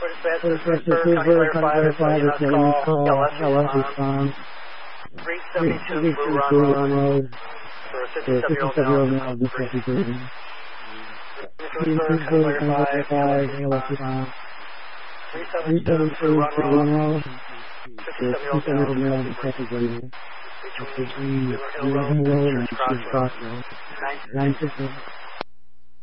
clarify the call. LS response. 372 Blue Run Road. For a 57-year-old male disability. Clarify LS response. 372 Blue Run Road. For a 57-year-old male disability. Between Road and Crossroads. 960.